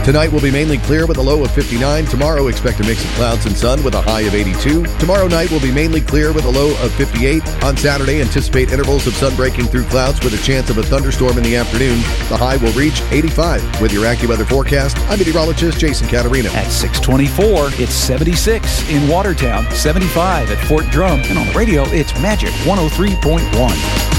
Tonight will be mainly clear with a low of 59. Tomorrow, expect a mix of clouds and sun with a high of 82. Tomorrow night will be mainly clear with a low of 58. On Saturday, anticipate intervals of sun breaking through clouds with a chance of a thunderstorm in the afternoon. The high will reach 85. With your AccuWeather forecast, I'm meteorologist Jason Caterina. At 6:24, it's 76 in Watertown, 75 at Fort Drum, and on the radio, it's Magic 103.1.